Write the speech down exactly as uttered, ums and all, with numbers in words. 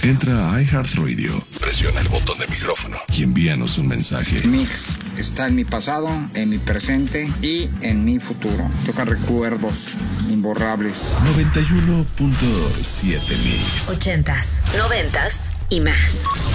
Entra a iHeartRadio, presiona el botón de micrófono y envíanos un mensaje. Mix está en mi pasado, en mi presente y en mi futuro. Toca recuerdos imborrables. noventa y uno punto siete Mix. Ochentas, noventas y más.